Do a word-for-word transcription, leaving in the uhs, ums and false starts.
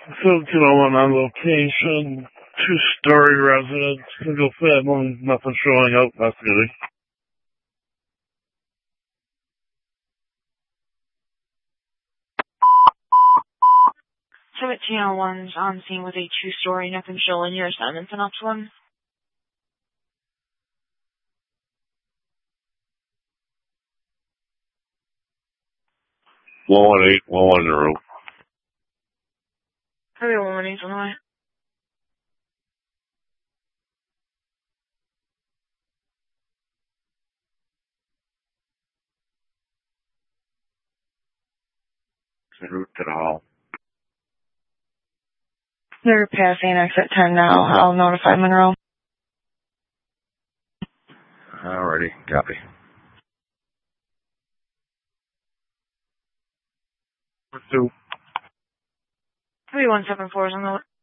seventeen oh one on location, two-story residence, single family, nothing showing up, that's good. seventeen oh one's on scene with a two-story, nothing showing. Your assignment's an ops one. one one eight, one one zero. Three one one eight's on the way. En route to the hall. They're passing exit ten now. I'll notify Monroe. Alrighty, copy. Two. three one seven four is on the way.